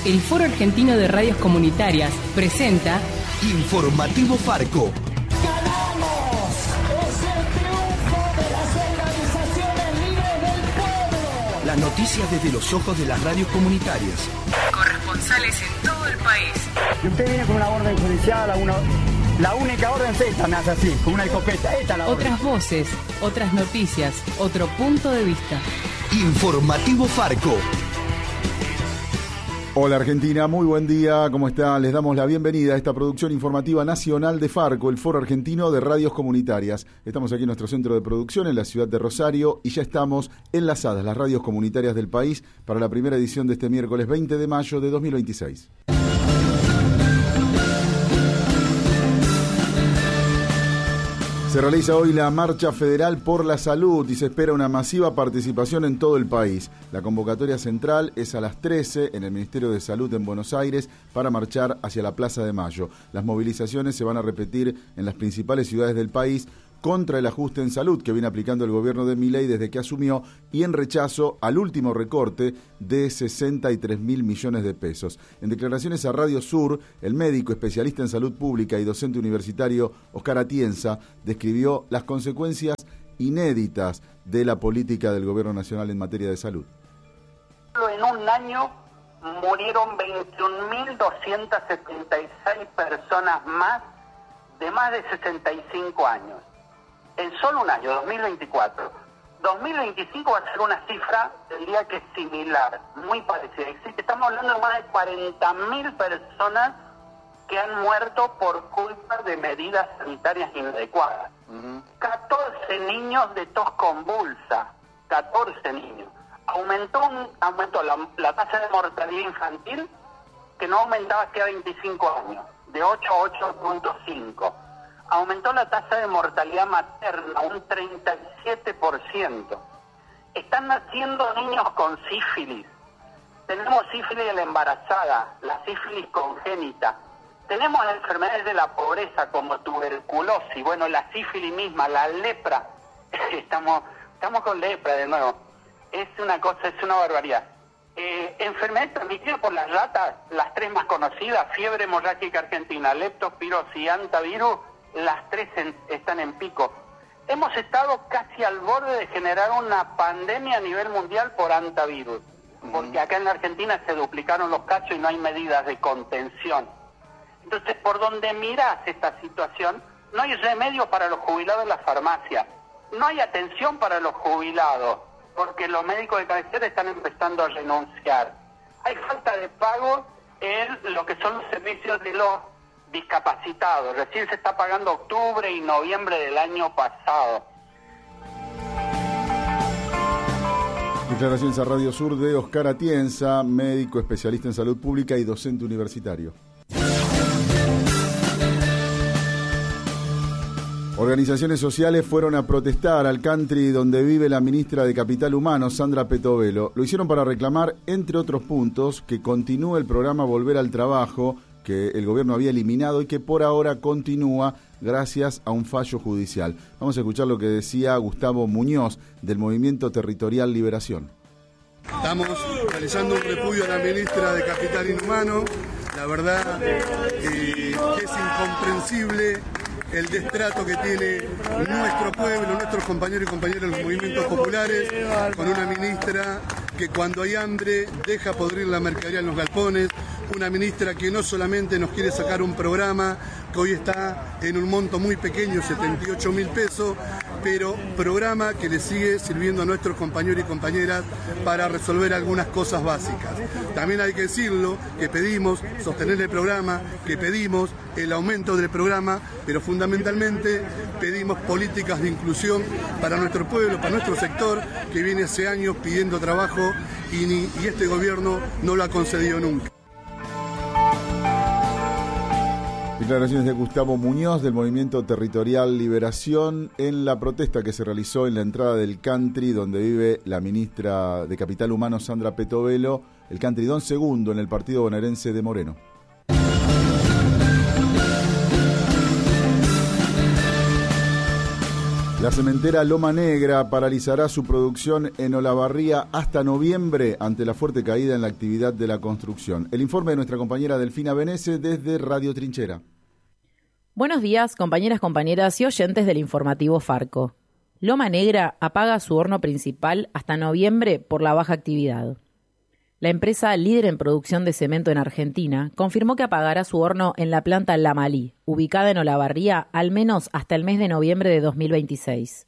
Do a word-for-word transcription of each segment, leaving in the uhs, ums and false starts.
el Foro Argentino de Radios Comunitarias presenta Informativo Farco. ¡Ganamos! ¡Es el triunfo de las organizaciones libres del pueblo! Las noticias desde los ojos de las radios comunitarias. Corresponsales en todo el país. Y usted viene con una orden judicial, a una, la única orden es esta, me hace así, con una escopeta. Esta es la orden. Otras voces, otras noticias, otro punto de vista. Informativo Farco. Hola Argentina, muy buen día, ¿cómo están? Les damos la bienvenida a esta producción informativa nacional de Farco, el Foro Argentino de Radios Comunitarias. Estamos aquí en nuestro centro de producción en la ciudad de Rosario y ya estamos enlazadas las radios comunitarias del país para la primera edición de este miércoles veinte de mayo de dos mil veintiséis. Se realiza hoy la Marcha Federal por la Salud y se espera una masiva participación en todo el país. La convocatoria central es a las trece en el Ministerio de Salud en Buenos Aires para marchar hacia la Plaza de Mayo. Las movilizaciones se van a repetir en las principales ciudades del país contra el ajuste en salud que viene aplicando el gobierno de Milei desde que asumió y en rechazo al último recorte de sesenta y tres mil millones de pesos. En declaraciones a Radio Sur, el médico especialista en salud pública y docente universitario Oscar Atienza describió las consecuencias inéditas de la política del gobierno nacional en materia de salud. En un año murieron veintiún mil doscientas setenta y seis personas más de más de sesenta y cinco años. En solo un año, dos mil veinticuatro. dos mil veinticinco va a ser una cifra, diría que similar, muy parecida. Estamos hablando de más de cuarenta mil personas que han muerto por culpa de medidas sanitarias inadecuadas. Uh-huh. catorce niños de tos convulsa, catorce niños. Aumentó, un, aumentó la, la tasa de mortalidad infantil, que no aumentaba hacía veinticinco años, de ocho a ocho punto cinco. Aumentó la tasa de mortalidad materna un treinta y siete por ciento. Están naciendo niños con sífilis. Tenemos sífilis de la embarazada, la sífilis congénita. Tenemos enfermedades de la pobreza como tuberculosis, bueno, la sífilis misma, la lepra. Estamos, estamos con lepra de nuevo. Es una cosa, es una barbaridad. Eh, enfermedades transmitidas por las ratas, las tres más conocidas, fiebre hemorrágica argentina, leptospirosis y hantavirus. Las tres en, están en pico. Hemos estado casi al borde de generar una pandemia a nivel mundial por hantavirus, uh-huh. porque acá en la Argentina se duplicaron los casos y no hay medidas de contención. Entonces, por donde miras esta situación, no hay remedio para los jubilados en la farmacia, no hay atención para los jubilados, porque los médicos de cabecera están empezando a renunciar. Hay falta de pago en lo que son los servicios de los discapacitados. Recién se está pagando octubre y noviembre del año pasado. Declaraciones a Radio Sur de Oscar Atienza, médico especialista en salud pública y docente universitario. Organizaciones sociales fueron a protestar al country donde vive la ministra de Capital Humano, Sandra Petovelo. Lo hicieron para reclamar, entre otros puntos, que continúe el programa Volver al Trabajo, que el gobierno había eliminado y que por ahora continúa gracias a un fallo judicial. Vamos a escuchar lo que decía Gustavo Muñoz del Movimiento Territorial Liberación. Estamos realizando un repudio a la ministra de Capital Humano. La verdad eh, que es incomprensible el destrato que tiene nuestro pueblo, nuestros compañeros y compañeras de los movimientos populares, con una ministra que cuando hay hambre deja podrir la mercadería en los galpones, una ministra que no solamente nos quiere sacar un programa que hoy está en un monto muy pequeño, setenta y ocho mil pesos, pero programa que le sigue sirviendo a nuestros compañeros y compañeras para resolver algunas cosas básicas. También hay que decirlo, que pedimos sostener el programa, que pedimos el aumento del programa, pero fundamentalmente pedimos políticas de inclusión para nuestro pueblo, para nuestro sector, que viene hace años pidiendo trabajo y, ni, y este gobierno no lo ha concedido nunca. Declaraciones de Gustavo Muñoz del Movimiento Territorial Liberación en la protesta que se realizó en la entrada del country donde vive la ministra de Capital Humano Sandra Petovelo, el country Don Segundo en el partido bonaerense de Moreno. La cementera Loma Negra paralizará su producción en Olavarría hasta noviembre ante la fuerte caída en la actividad de la construcción. El informe de nuestra compañera Delfina Benese desde Radio Trinchera. Buenos días, compañeras, compañeras y oyentes del informativo Farco. Loma Negra apaga su horno principal hasta noviembre por la baja actividad. La empresa líder en producción de cemento en Argentina confirmó que apagará su horno en la planta La Malí, ubicada en Olavarría, al menos hasta el mes de noviembre de dos mil veintiséis.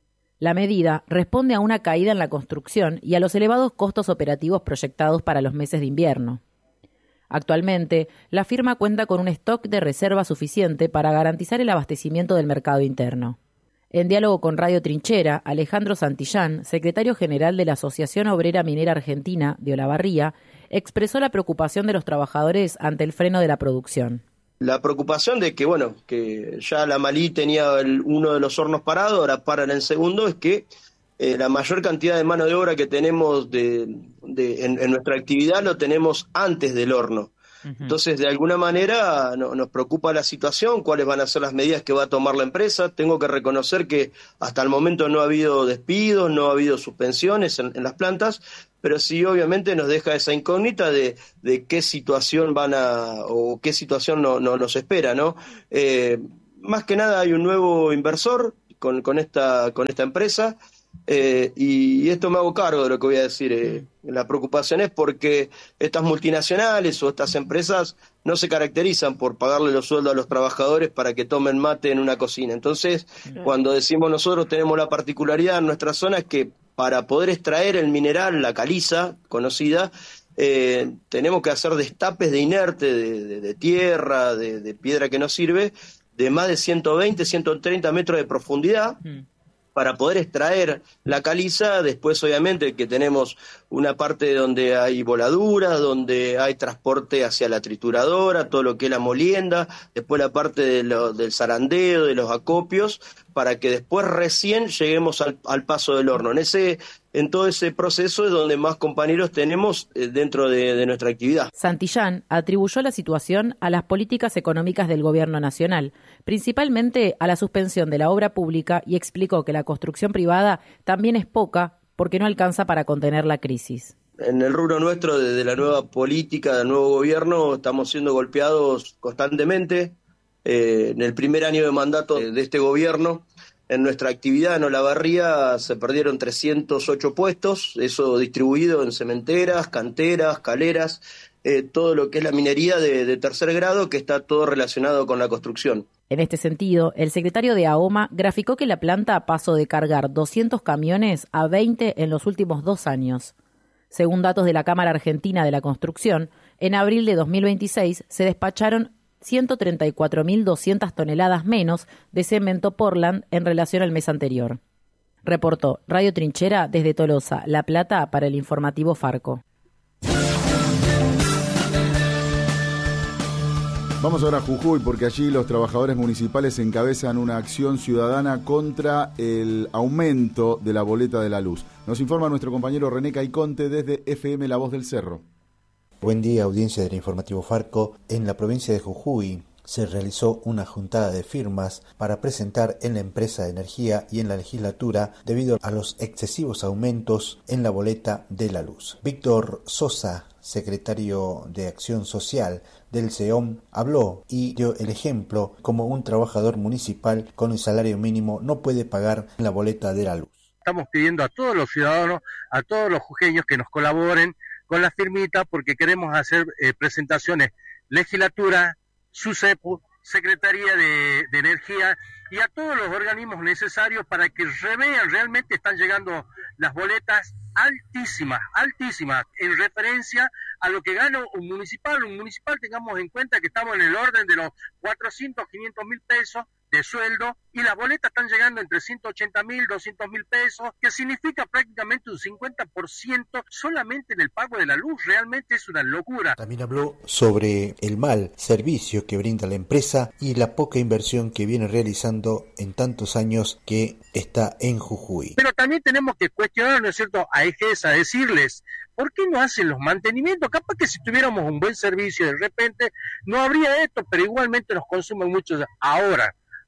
La medida responde a una caída en la construcción y a los elevados costos operativos proyectados para los meses de invierno. Actualmente, la firma cuenta con un stock de reserva suficiente para garantizar el abastecimiento del mercado interno. En diálogo con Radio Trinchera, Alejandro Santillán, secretario general de la Asociación Obrera Minera Argentina de Olavarría, expresó la preocupación de los trabajadores ante el freno de la producción. La preocupación de que, bueno, que ya La Malí tenía el, uno de los hornos parados, ahora paran el segundo, es que eh, la mayor cantidad de mano de obra que tenemos de, de, en, en nuestra actividad lo tenemos antes del horno. Entonces, de alguna manera no, nos preocupa la situación, cuáles van a ser las medidas que va a tomar la empresa. Tengo que reconocer que hasta el momento no ha habido despidos, no ha habido suspensiones en, en las plantas, pero sí obviamente nos deja esa incógnita de, de qué situación van a, o qué situación no, no nos espera, ¿no? Eh, más que nada hay un nuevo inversor con, con, esta, con esta empresa. Eh, y, y esto me hago cargo de lo que voy a decir. Eh, la preocupación es porque estas multinacionales o estas empresas no se caracterizan por pagarle los sueldos a los trabajadores para que tomen mate en una cocina. Entonces, cuando decimos nosotros tenemos la particularidad en nuestra zona es que para poder extraer el mineral, la caliza conocida, eh, tenemos que hacer destapes de inerte, de, de, de tierra, de, de piedra que no sirve, de más de ciento veinte, ciento treinta metros de profundidad. Mm. Para poder extraer la caliza. Después obviamente que tenemos una parte donde hay voladuras, donde hay transporte hacia la trituradora, todo lo que es la molienda, después la parte de lo, del zarandeo, de los acopios, para que después recién lleguemos al, al paso del horno. En ese, en todo ese proceso es donde más compañeros tenemos eh, dentro de, de nuestra actividad. Santillán atribuyó la situación a las políticas económicas del gobierno nacional, principalmente a la suspensión de la obra pública, y explicó que la construcción privada también es poca porque no alcanza para contener la crisis. En el rubro nuestro, desde la nueva política del nuevo gobierno, estamos siendo golpeados constantemente. Eh, en el primer año de mandato de, de este gobierno, en nuestra actividad en Olavarría se perdieron trescientos ocho puestos, eso distribuido en cementeras, canteras, caleras, eh, todo lo que es la minería de, de tercer grado, que está todo relacionado con la construcción. En este sentido, el secretario de AOMA graficó que la planta pasó de cargar doscientos camiones a veinte en los últimos dos años. Según datos de la Cámara Argentina de la Construcción, en abril de dos mil veintiséis se despacharon ciento treinta y cuatro mil doscientas toneladas menos de cemento Portland en relación al mes anterior. Reportó Radio Trinchera desde Tolosa, La Plata, para el informativo Farco. Vamos ahora a Jujuy, porque allí los trabajadores municipales encabezan una acción ciudadana contra el aumento de la boleta de la luz. Nos informa nuestro compañero René Caiconte desde F M La Voz del Cerro. Buen día, audiencia del informativo Farco. En la provincia de Jujuy se realizó una juntada de firmas para presentar en la empresa de energía y en la legislatura debido a los excesivos aumentos en la boleta de la luz. Víctor Sosa, secretario de Acción Social del C E O M, habló y dio el ejemplo como un trabajador municipal con el salario mínimo no puede pagar la boleta de la luz. Estamos pidiendo a todos los ciudadanos, a todos los jujeños que nos colaboren con la firmita porque queremos hacer eh, presentaciones legislatura, SUSEPU, Secretaría de, de Energía y a todos los organismos necesarios para que revean realmente están llegando las boletas altísimas, altísimas, en referencia a lo que gana un municipal. Un municipal, tengamos en cuenta que estamos en el orden de los cuatrocientos, quinientos mil pesos de sueldo y las boletas están llegando entre ciento ochenta mil, doscientos mil pesos, que significa prácticamente un cincuenta por ciento solamente en el pago de la luz. Realmente es una locura. También habló sobre el mal servicio que brinda la empresa y la poca inversión que viene realizando en tantos años que está en Jujuy. Pero también tenemos que cuestionar, ¿no es cierto?, a EGESA, decirles, ¿por qué no hacen los mantenimientos? Capaz que si tuviéramos un buen servicio de repente no habría esto, pero igualmente nos consumen mucho ahora.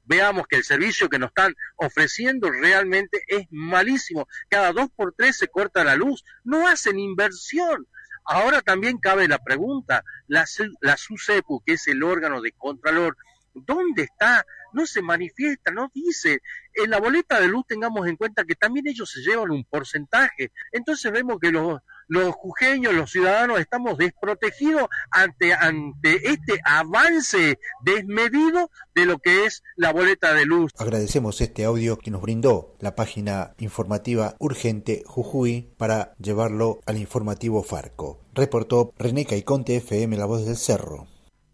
veamos que el servicio que nos están ofreciendo realmente es malísimo. Cada dos por tres se corta la luz, no hacen inversión. Ahora también cabe la pregunta, la, la SUSEPU, que es el órgano de Contralor, ¿dónde está? No se manifiesta, no dice. En la boleta de luz tengamos en cuenta que también ellos se llevan un porcentaje. Entonces vemos que los, los jujeños, los ciudadanos, estamos desprotegidos ante, ante este avance desmedido de lo que es la boleta de luz. Agradecemos este audio que nos brindó la página informativa Urgente Jujuy para llevarlo al informativo Farco. Reportó René Caiconte, F M La Voz del Cerro.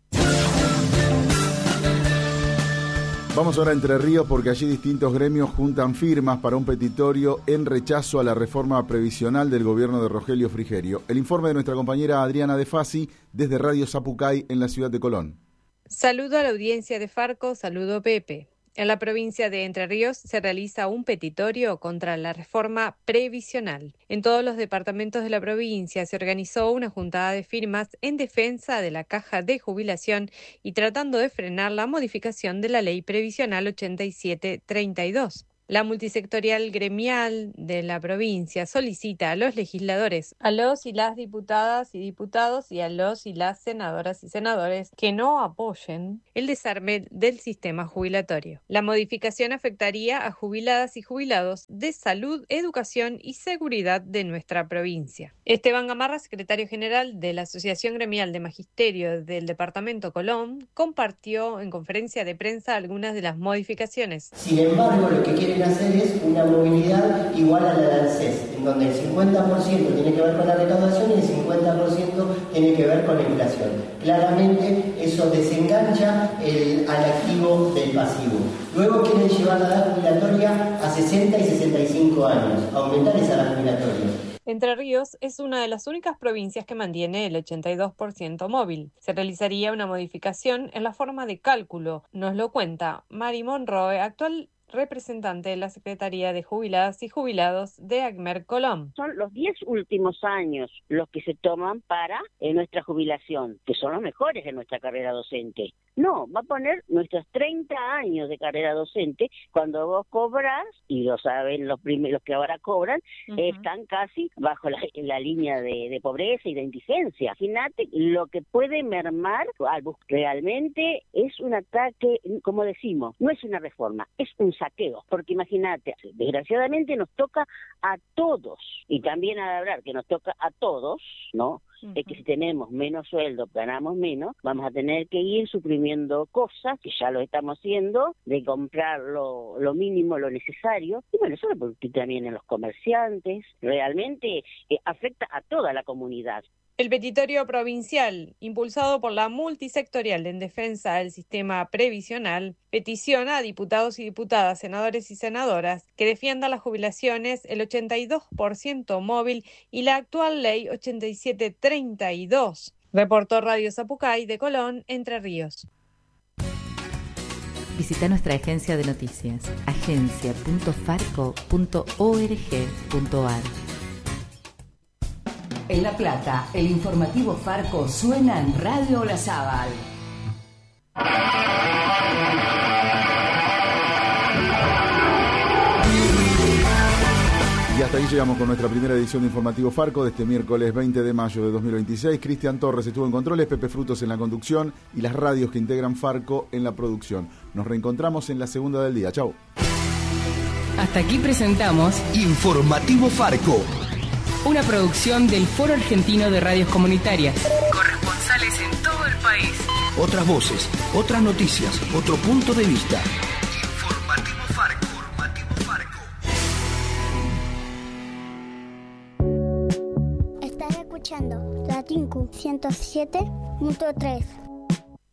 Vamos ahora a Entre Ríos porque allí distintos gremios juntan firmas para un petitorio en rechazo a la reforma previsional del gobierno de Rogelio Frigerio. El informe de nuestra compañera Adriana De Fasi desde Radio Zapucay en la ciudad de Colón. Saludo a la audiencia de Farco, saludo Pepe. En la provincia de Entre Ríos se realiza un petitorio contra la reforma previsional. En todos los departamentos de la provincia se organizó una juntada de firmas en defensa de la caja de jubilación y tratando de frenar la modificación de la ley previsional ochenta y siete treinta y dos. La multisectorial gremial de la provincia solicita a los legisladores, a los y las diputadas y diputados y a los y las senadoras y senadores que no apoyen el desarme del sistema jubilatorio. La modificación afectaría a jubiladas y jubilados de salud, educación y seguridad de nuestra provincia. Esteban Gamarra, secretario general de la Asociación Gremial de Magisterio del Departamento Colón, compartió en conferencia de prensa algunas de las modificaciones. Sin embargo, lo que quieren hacer es una movilidad igual a la de ANSES, en donde el cincuenta por ciento tiene que ver con la recaudación y el cincuenta por ciento tiene que ver con la inflación. Claramente eso desengancha el, al activo del pasivo. Luego quieren llevar la edad jubilatoria a sesenta y sesenta y cinco años, aumentar esa edad jubilatoria. Entre Ríos es una de las únicas provincias que mantiene el ochenta y dos por ciento móvil. Se realizaría una modificación en la forma de cálculo, nos lo cuenta Mari Monroe, actual representante de la Secretaría de Jubiladas y Jubilados de ACMER Colón. Son los diez últimos años los que se toman para eh, nuestra jubilación, que son los mejores de nuestra carrera docente. No, va a poner nuestros treinta años de carrera docente cuando vos cobras, y lo saben los primeros que ahora cobran, uh-huh. eh, están casi bajo la, la línea de, de pobreza y de indigencia. Imagínate lo que puede mermar al bus. Realmente es un ataque, como decimos, no es una reforma, es un saqueo, porque imagínate, desgraciadamente nos toca a todos, y también a hablar que nos toca a todos, ¿no? Uh-huh. Es que si tenemos menos sueldo, ganamos menos, vamos a tener que ir suprimiendo cosas, que ya lo estamos haciendo, de comprar lo, lo mínimo, lo necesario, y bueno, eso lo porque también en los comerciantes, realmente eh, afecta a toda la comunidad. El petitorio provincial, impulsado por la multisectorial en defensa del sistema previsional, peticiona a diputados y diputadas, senadores y senadoras que defiendan las jubilaciones, el ochenta y dos por ciento móvil y la actual ley ochenta y siete treinta y dos. Reportó Radio Zapucay de Colón, Entre Ríos. Visita nuestra agencia de noticias, agencia punto farco punto org punto ar. En La Plata, el informativo Farco suena en Radio Olazábal. Y hasta ahí llegamos con nuestra primera edición de Informativo Farco de este miércoles veinte de mayo de dos mil veintiséis. Cristian Torres estuvo en controles, Pepe Frutos en la conducción y las radios que integran Farco en la producción. Nos reencontramos en la segunda del día. Chau. Hasta aquí presentamos Informativo Farco. Una producción del Foro Argentino de Radios Comunitarias. Corresponsales en todo el país. Otras voces, otras noticias, otro punto de vista. Informativo Farco. Informativo Farco. Estás escuchando Latinku ciento siete punto tres.